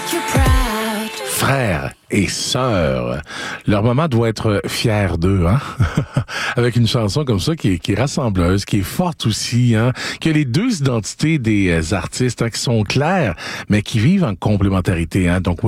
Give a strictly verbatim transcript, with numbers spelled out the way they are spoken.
Frères et sœurs, leur maman doit être fière d'eux, hein? Avec une chanson comme ça qui est, qui est rassembleuse, qui est forte aussi, hein? Qui a les deux identités des artistes, hein, qui sont claires, mais qui vivent en complémentarité, hein? Donc